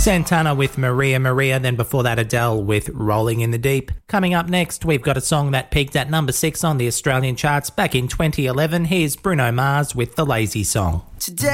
Santana with Maria Maria, then before that Adele with Rolling in the Deep. Coming up next, we've got a song that peaked at number 6 on the Australian charts back in 2011. Here's Bruno Mars with The Lazy Song. Today